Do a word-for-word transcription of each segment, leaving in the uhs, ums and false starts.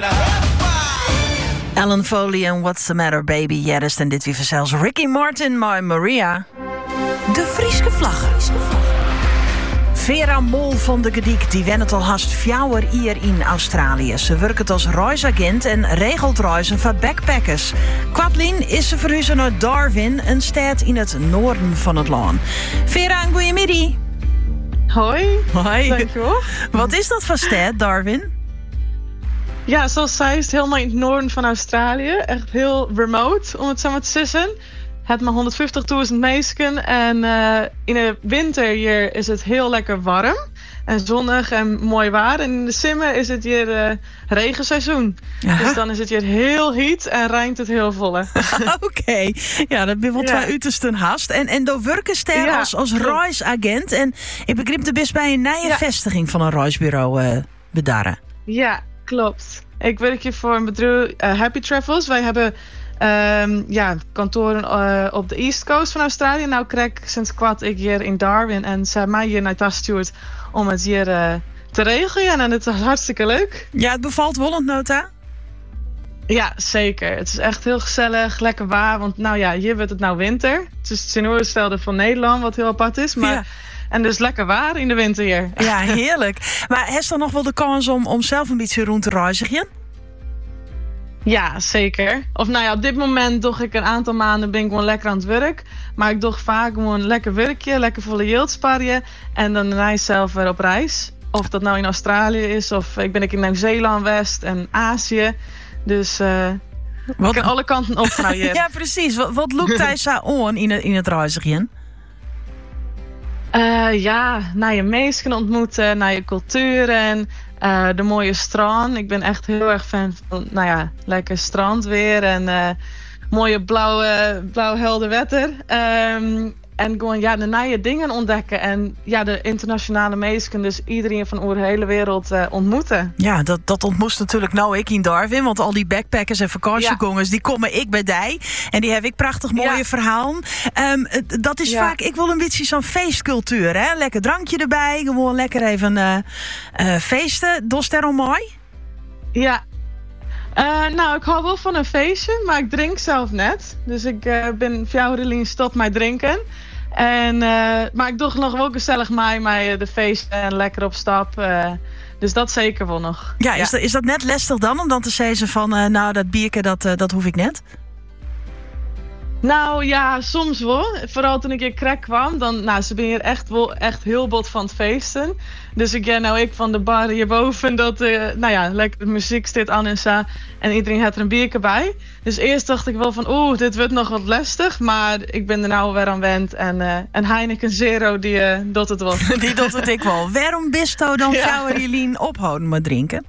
Alan Foley en What's the Matter Baby. Ja, dat is dan dit weer vanzelfs. Ricky Martin, My Maria. De Frieske vlag. Vera Mol van de Gediek, die wen het al haast fjouwer hier in Australië. Ze werkt als reisagent en regelt reizen van backpackers. Quatlin is ze verhuizen naar Darwin, een stad in het noorden van het land. Vera, een goeiemiddag. Hoi. Hoi. Dankjewel. Wat is dat voor stad, Darwin? Ja, zoals zij is het helemaal in het noorden van Australië. Echt heel remote, om het zo maar te zeggen. Het maar honderdvijftigduizend mensen. En uh, in de winter hier is het heel lekker warm. En zonnig en mooi waar. En in de zomer is het hier uh, regenseizoen. Aha. Dus dan is het hier heel heet en regent het heel volle. Oké. Okay. Ja, dat ben wel twee ja. uitersten haast. En, en door werken ster ja, als, als reisagent. En ik begreep er best bij een nieuwe ja. vestiging van een reisbureau uh, bedarren. Ja, klopt. Ik werk hier voor een bedrijf uh, Happy Travels. Wij hebben um, ja, kantoren uh, op de East Coast van Australië. Nou krijg ik sinds kwart ik hier in Darwin. En ze hebben mij hier naar het stuurt om het hier uh, te regelen. Ja, en het is hartstikke leuk. Ja, het bevalt Holland nota? Ja, zeker. Het is echt heel gezellig, lekker waar. Want nou ja, hier wordt het nou winter. Het is het zenuwenstelde van Nederland, wat heel apart is. Maar... Ja. En dus lekker waar in de winter hier. Ja, heerlijk. Maar heeft dan nog wel de kans om, om zelf een beetje rond te reizigen? Ja, zeker. Of nou ja, op dit moment doe ik een aantal maanden ben ik gewoon lekker aan het werk. Maar ik doe vaak gewoon lekker werkje, lekker volle yield sparen. En dan reis zelf weer op reis. Of dat nou in Australië is, of ik ben ik in Nieuw-Zeeland, West en Azië. Dus uh, ik kan alle kanten op nou hier. Ja, precies. Wat, wat loekt hij zo aan in het, in het reizigen? Uh, ja, naar je mensen ontmoeten, naar je culturen, uh, de mooie strand. Ik ben echt heel erg fan van, nou ja, lekker strandweer en uh, mooie blauwe, blauw helder wetter. Um, en gewoon ja, de nieuwe dingen ontdekken en ja, de internationale mensen, dus iedereen van over de hele wereld uh, ontmoeten. Ja, dat, dat ontmoet natuurlijk nou ik in Darwin, want al die backpackers en vakantiegangers, ja. die komen ik bij die en die heb ik prachtig mooie ja. verhalen. Um, dat is ja. vaak, ik wil een beetje zo'n feestcultuur, hè? Lekker drankje erbij, gewoon lekker even uh, uh, feesten. Doe je al mooi? Ja. Uh, nou, ik hou wel van een feestje, maar ik drink zelf net. Dus ik uh, ben fjouwerlien stop met drinken. En, uh, maar ik doe nog wel gezellig mij met de feesten en lekker op stap. Uh, dus dat zeker wel nog. Ja, ja. Is, dat, is dat net lastig dan om dan te zeggen van uh, nou dat bierke dat, uh, dat hoef ik net? Nou ja, soms wel. Vooral toen ik hier crack kwam, dan, nou, ze ben hier echt wel echt heel bot van het feesten. Dus ik ja, nou ik van de bar hierboven, dat, uh, nou ja, lekker de muziek staat aan en zo. En iedereen had er een bierke bij. Dus eerst dacht ik wel van, oeh, dit wordt nog wat lastig. Maar ik ben er nou weer aan wend. En, uh, en Heineken Zero, die uh, doet het wel. Die doet het ik wel. Waarom bist u dan fjouwerlien ophouden met drinken?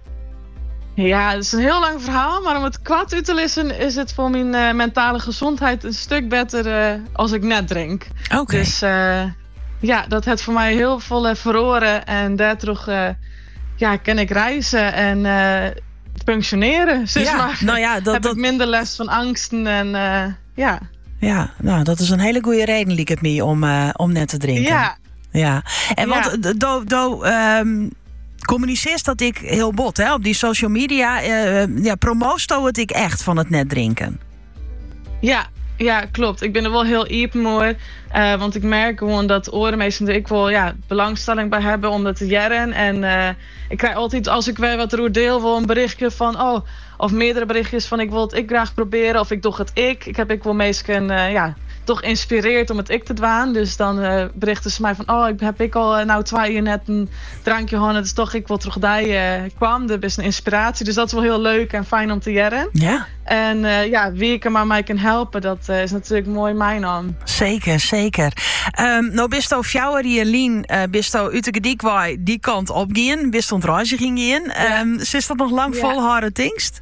Ja, het is een heel lang verhaal, maar om het kwaad uit te lezen is het voor mijn uh, mentale gezondheid een stuk beter uh, als ik net drink. Oké. Okay. Dus uh, ja, dat heeft voor mij heel veel uh, verloren en daardoor uh, ja, kan ik reizen en uh, functioneren. Zeg ja, maar. Nou ja, dat, heb dat... ik minder last van angsten en uh, ja. Ja, nou dat is een hele goede reden, liek het me, om, uh, om net te drinken. Ja. Ja. En ja. want do, do, um, communiceert dat ik heel bot, hè? Op die social media uh, ja, promoto het ik echt van het net drinken. Ja, ja, klopt. Ik ben er wel heel open voor. Uh, want ik merk gewoon dat orenmeesters ik wel ja, belangstelling bij hebben om dat te jaren. En uh, ik krijg altijd, als ik weer wat erover deel, wel een berichtje van, oh, of meerdere berichtjes van ik wil het ik graag proberen of ik doe het ik. Ik heb ik wel meestal uh, ja, toch geïnspireerd om het ik te doen. Dus dan uh, berichten ze mij van, oh, ik heb ik al uh, nou twee jaar net een drankje gehad. Het is toch ik wat terug die uh, kwam. Dat is een inspiratie. Dus dat is wel heel leuk en fijn om te jaren. Ja. En uh, ja, wie ik er maar mij kan helpen, dat uh, is natuurlijk mooi mijn naam. Zeker, zeker. Um, nou, bist u fjouwerlien, uh, bist u uit de Gediekwaai die kant opgaan, bist u ontreizen ging in. Ja. Um, is dat nog lang ja. volhouden, tingst?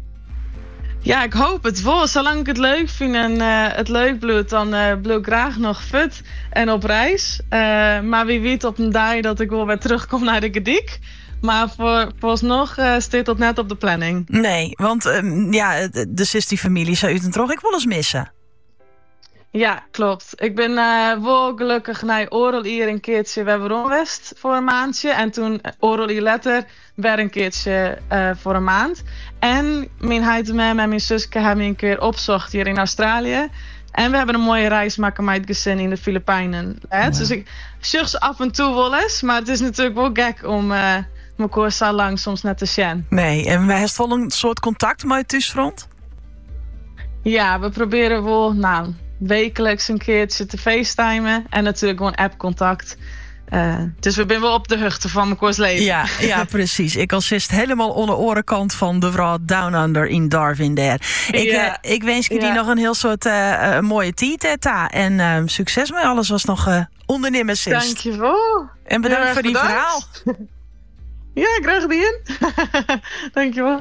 Ja, ik hoop het wel. Zolang ik het leuk vind en uh, het leuk bloed, dan uh, bloed ik graag nog fit en op reis. Uh, maar wie weet op een dag dat ik wel weer terugkom naar de Gediek. Maar voor, vooralsnog uh, staat dat net op de planning. Nee, want um, ja, de zesde familie zou u het toch ik wel eens missen. Ja, klopt. Ik ben uh, wel gelukkig naar Oral hier een keertje bij West voor een maandje. En toen Oral hier later weer een keertje uh, voor een maand. En mijn heitemam en mijn zusje hebben een keer opzocht hier in Australië. En we hebben een mooie reis maken met het gezin in de Filipijnen. Ja. Dus ik zucht ze af en toe wel eens. Maar het is natuurlijk wel gek om uh, elkaar zo lang soms net te zien. Nee, en wij hebben wel een soort contact met het thuisfront? Ja, we proberen wel nou, wekelijks een keertje te facetimen. En natuurlijk gewoon appcontact. Uh, dus we zijn wel op de hoogte van mekaars leven. Ja, ja, precies. Ik als zist helemaal onder de orenkant van de vrouw Down Under in Darwin daar. Ik, ja. uh, ik wens je ja. die nog een heel soort uh, uh, mooie tijd, Ta. En uh, succes met alles was nog uh, ondernemers is. Dankjewel. En bedankt ja, voor die bedankt. verhaal. Ja, graag gedaan. Dankjewel.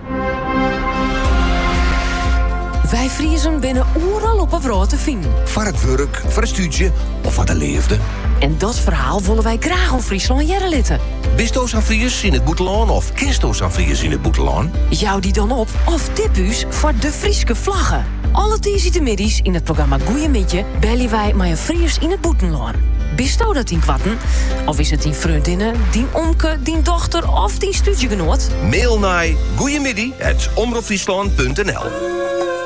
Wij Friezen binnen overal op een vrouw te vinden. Voor het werk, voor het studie of voor de liefde. En dat verhaal willen wij graag om Friesland jaren litten. Bisto's aan Fries in het Boetelaan of Kisto's aan Fries in het Boetelaan? Jou die dan op of tipu's voor de Frieske vlaggen. Alle tienziete middies in het programma Goeiemidje bellen wij met een Fries in het Boetelaan. Bisto dat in kwatten? Of is het die vriendinnen, die omke, die dochter of die studiegenoot? Mail naar goeiemiddag at omroepfriesland punt n l.